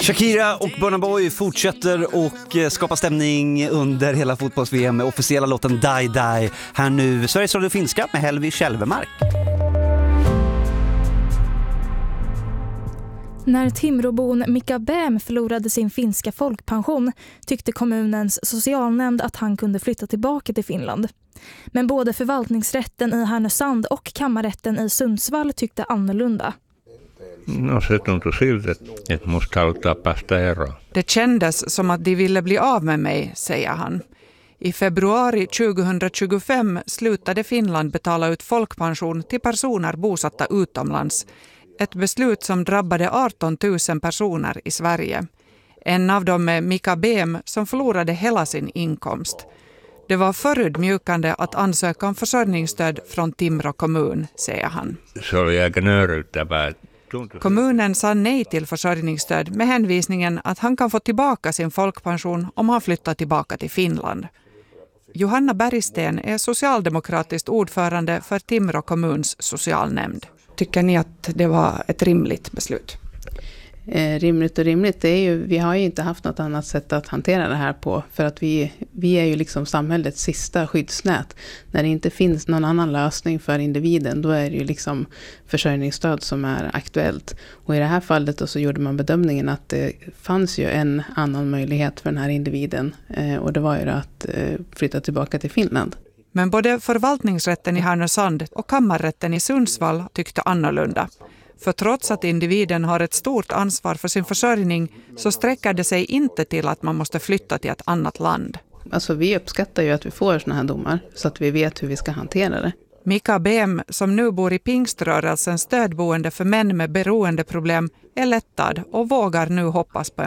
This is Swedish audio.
Shakira och Burna Boy fortsätter och skapa stämning under hela fotbolls-VM med officiella låten Die Die. Här nu Sveriges Radio Finska med Helvi Kälvemark. När Timråbon Mika Bäm förlorade sin finska folkpension tyckte kommunens socialnämnd att han kunde flytta tillbaka till Finland. Men både förvaltningsrätten i Härnösand och kammarrätten i Sundsvall tyckte annorlunda. No se tuntui siltä, että musta halutaan päästä eroon. Det kändes som att de ville bli av med mig, säger han. I februari 2025 slutade Finland betala ut folkpension till personer bosatta utomlands. Ett beslut som drabbade 18 000 personer i Sverige. En av dem är Mika Bäm som förlorade hela sin inkomst. Det var förödmjukande att ansöka om försörjningsstöd från Timrå kommun, säger han. Se oli aika nöyryyttävää. Kommunen sa nej till försörjningsstöd med hänvisningen att han kan få tillbaka sin folkpension om han flyttar tillbaka till Finland. Johanna Bergsten är socialdemokratiskt ordförande för Timrå kommuns socialnämnd. Tycker ni att det var ett rimligt beslut? Rimligt och rimligt, det är ju, vi har ju inte haft något annat sätt att hantera det här på, för att vi är ju liksom samhällets sista skyddsnät. När det inte finns någon annan lösning för individen, då är det ju liksom försörjningsstöd som är aktuellt. Och i det här fallet då så gjorde man bedömningen att det fanns ju en annan möjlighet för den här individen, och det var ju att flytta tillbaka till Finland. Men både förvaltningsrätten i Härnösand och kammarrätten i Sundsvall tyckte annorlunda. För trots att individen har ett stort ansvar för sin försörjning så sträcker det sig inte till att man måste flytta till ett annat land. Alltså vi uppskattar ju att vi får såna här domar så att vi vet hur vi ska hantera det. Mika Bäm, som nu bor i Pingströrelsens stödboende för män med beroendeproblem, är lättad och vågar nu hoppas på en